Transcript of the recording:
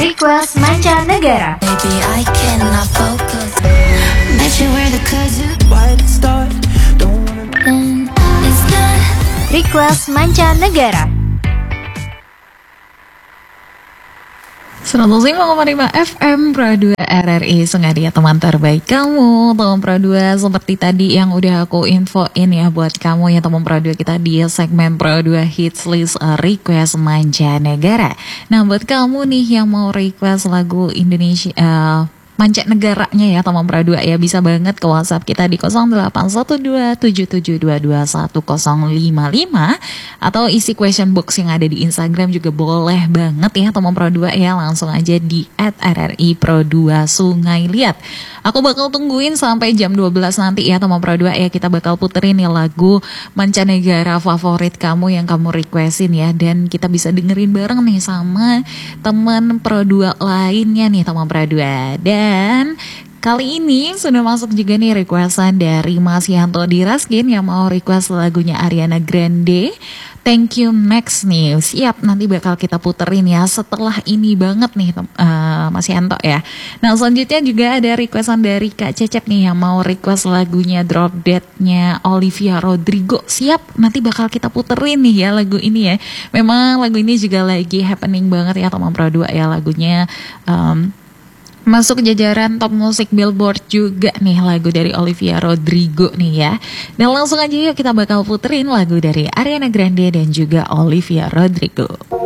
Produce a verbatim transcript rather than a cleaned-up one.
Request Mancanegara. Baby, I cannot focus. Met you where the cousin. Why did it start? Don't wanna. It's not. Request Mancanegara. seratus lima koma lima F M Pro dua R R I Sengaja teman terbaik kamu. Teman Pro dua seperti tadi yang udah aku infoin ya buat kamu ya teman Pro dua kita di segmen Pro dua Hits List Request Mancanegara. Nah buat kamu nih yang mau request lagu Indonesia uh, mancanegaranya ya teman Pro dua ya, bisa banget ke WhatsApp kita di nol delapan satu dua tujuh tujuh dua dua satu nol lima lima atau isi question box yang ada di Instagram juga boleh banget ya teman Pro dua ya, langsung aja di at R R I Pro dua Sungai Liat. Aku bakal tungguin sampai jam dua belas nanti ya teman Pro dua ya, kita bakal puterin nih lagu mancanegara favorit kamu yang kamu requestin ya, dan kita bisa dengerin bareng nih sama teman Pro dua lainnya nih teman Pro dua. Dan Dan kali ini sudah masuk juga nih requestan dari Mas Yanto Diraskin yang mau request lagunya Ariana Grande, Thank You Next nih. Siap, nanti bakal kita puterin ya setelah ini banget nih uh, Mas Yanto ya. Nah selanjutnya juga ada requestan dari Kak Cecep nih yang mau request lagunya Drop Dead-nya Olivia Rodrigo. Siap, nanti bakal kita puterin nih ya lagu ini ya. Memang lagu ini juga lagi happening banget ya teman Pro dua ya, lagunya um, masuk jajaran top musik Billboard juga nih lagu dari Olivia Rodrigo nih ya. Dan langsung aja yuk kita bakal puterin lagu dari Ariana Grande dan juga Olivia Rodrigo.